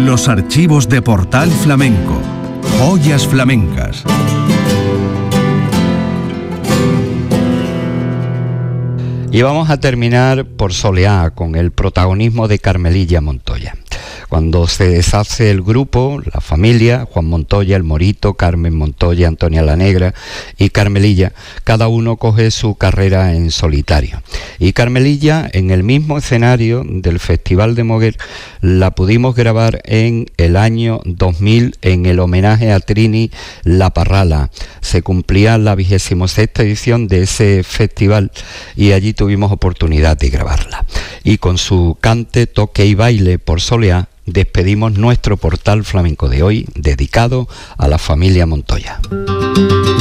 Los archivos de Portal Flamenco. Joyas flamencas. Y vamos a terminar por Soleá, con el protagonismo de Carmelilla Montoya. Cuando se deshace el grupo, la familia, Juan Montoya, el Morito, Carmen Montoya, Antonia la Negra y Carmelilla, cada uno coge su carrera en solitario. Y Carmelilla, en el mismo escenario del Festival de Moguer, la pudimos grabar en el año 2000 en el homenaje a Trini La Parrala. Se cumplía la 26ª edición de ese festival y allí tuvimos oportunidad de grabarla. Y con su cante, toque y baile por Soleá, despedimos nuestro Portal Flamenco de hoy, dedicado a la familia Montoya.